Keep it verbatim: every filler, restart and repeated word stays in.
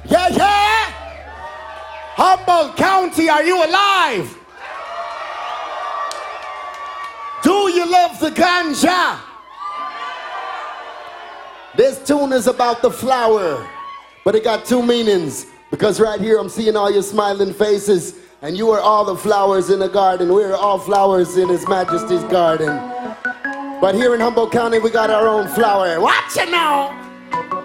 Yeah, yeah. Humboldt County, are you alive? Do you love the ganja? This tune is about the flower, but it got two meanings. Because right here I'm seeing all your smiling faces, and you are all the flowers in the garden. We're all flowers in His Majesty's garden. But here in Humboldt County we got our own flower. Watch it now!